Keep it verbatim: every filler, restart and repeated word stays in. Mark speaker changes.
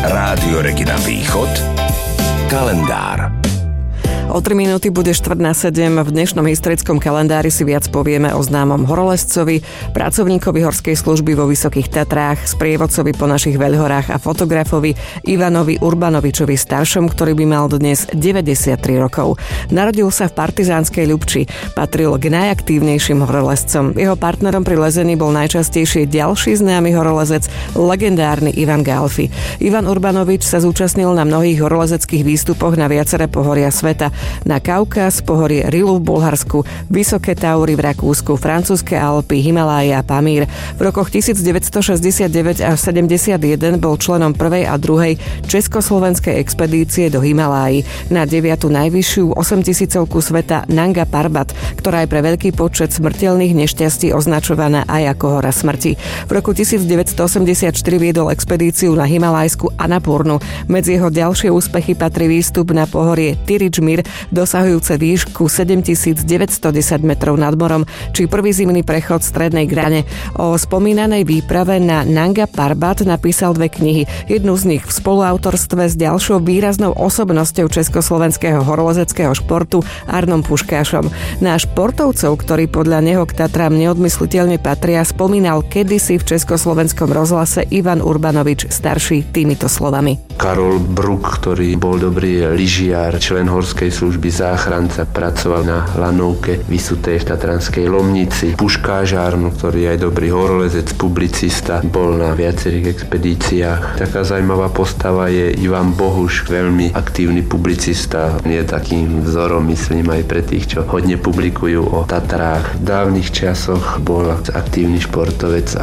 Speaker 1: Rádio Regina Východ. Kalendár.
Speaker 2: O tri minúty bude štvrť na sedem. V dnešnom historickom kalendári si viac povieme o známom horolezcovi, pracovníkovi horskej služby vo Vysokých Tatrách, sprievodcovi po našich veľhorách a fotografovi Ivanovi Urbanovičovi staršom, ktorý by mal dnes deväťdesiattri rokov. Narodil sa v partizánskej Ľubči, patril k najaktívnejším horolezcom. Jeho partnerom pri lezení bol najčastejšie ďalší známy horolezec, legendárny Ivan Galfi. Ivan Urbanovič sa zúčastnil na mnohých horolezeckých výstupoch na viaceré pohoria sveta. Na Kaukaz, pohorie Rilu v Bulharsku, Vysoké Taury v Rakúsku, francúzske Alpy, Himaláje a Pamír. V rokoch devätnásťstošesťdesiatdeväť až sedemdesiatjeden bol členom prvej a druhej československej expedície do Himalájí na deviatu najvyššiu osemtisícovku sveta Nanga Parbat, ktorá je pre veľký počet smrteľných nešťastí označovaná aj ako hora smrti. V roku devätnásťstoosemdesiatštyri viedol expedíciu na Himalajskú Annapurnu. Medzi jeho ďalšie úspechy patrí výstup na pohorie Tiridžmir, dosahujúce výšku sedemtisícdeväťstodesať metrov nad morom, či prvý zimný prechod v strednej grane. O spomínanej výprave na Nanga Parbat napísal dve knihy. Jednu z nich v spoluautorstve s ďalšou výraznou osobnosťou československého horolezeckého športu Arnom Puškášom. Na športovcov, ktorí podľa neho k Tatrám neodmysliteľne patria, spomínal kedysi v československom rozhlase Ivan Urbanovič starší týmito slovami.
Speaker 3: Karol Bruk, ktorý bol dobrý lyžiar, člen horskej služby, záchranca, pracoval na lanovke vysutej v Tatranskej Lomnici. Puškáš Arno, ktorý je aj dobrý horolezec, publicista, bol na viacerých expedíciách. Taká zaujímavá postava je Ivan Bohuš, veľmi aktívny publicista. Je takým vzorom, myslím, aj pre tých, čo hodne publikujú o Tatrách. V dávnych časoch bol aktívny športovec